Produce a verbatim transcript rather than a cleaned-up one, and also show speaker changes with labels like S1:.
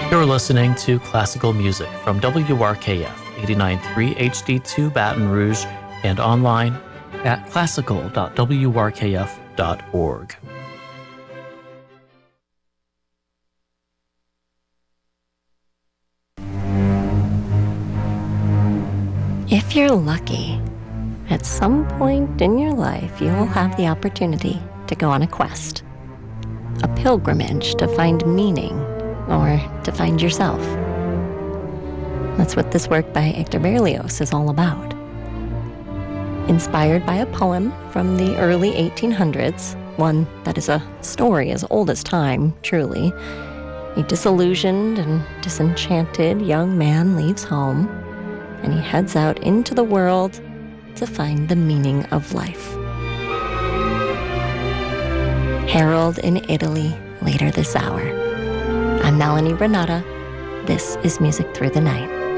S1: You're listening to classical music from W R K F eighty-nine point three H D two Baton Rouge and online at classical dot w r k f dot org.
S2: If you're lucky, at some point in your life, you'll have the opportunity to go on a quest, a pilgrimage to find meaning or to find yourself. That's what this work by Hector Berlioz is all about. Inspired by a poem from the early eighteen hundreds, one that is a story as old as time, truly, a disillusioned and disenchanted young man leaves home, and he heads out into the world to find the meaning of life. Harold in Italy later this hour. I'm Melanie Renata. This is Music Through the Night.